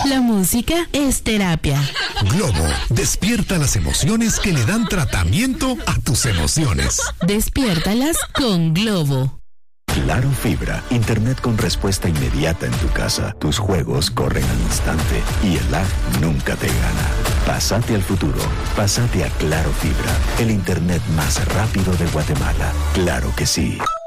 La música es terapia. Globo, despierta las emociones que le dan tratamiento a tus emociones. Despiértalas con Globo. Claro Fibra, internet con respuesta inmediata en tu casa. Tus juegos corren al instante y el lag nunca te gana. Pásate al futuro. Pásate a Claro Fibra, el internet más rápido de Guatemala. Claro que sí.